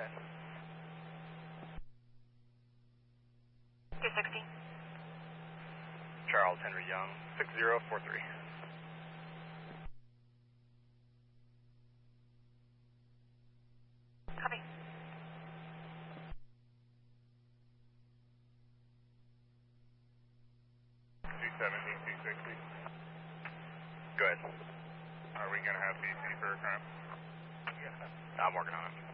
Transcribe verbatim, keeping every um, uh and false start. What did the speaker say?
ahead. two sixty. Charles Henry Young, six zero four three. Copy. two seventy, two sixty. Go ahead. Are we going to have B C for a crime? Yeah. I'm working on it.